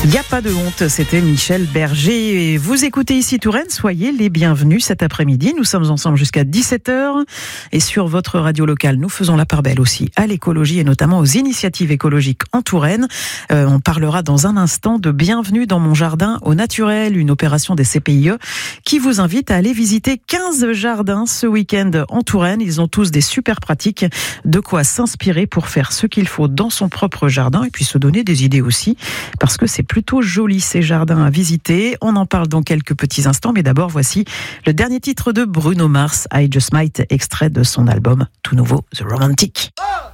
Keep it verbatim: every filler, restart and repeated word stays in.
Il n'y a pas de honte, c'était Michel Berger. Vous écoutez ici Touraine, soyez les bienvenus cet après-midi. Nous sommes ensemble jusqu'à dix-sept heures. Et sur votre radio locale, nous faisons la part belle aussi à l'écologie et notamment aux initiatives écologiques en Touraine. Euh, on parlera dans un instant de Bienvenue dans mon jardin au naturel, une opération des C P I E qui vous invite à aller visiter quinze jardins ce week-end en Touraine. Ils ont tous des super pratiques, de quoi s'inspirer pour faire ce qu'il faut dans son propre jardin et puis se donner des idées aussi, parce que c'est plutôt joli ces jardins à visiter. On en parle dans quelques petits instants, mais d'abord voici le dernier titre de Bruno Mars, I Just Might, extrait de son album tout nouveau The Romantic. Oh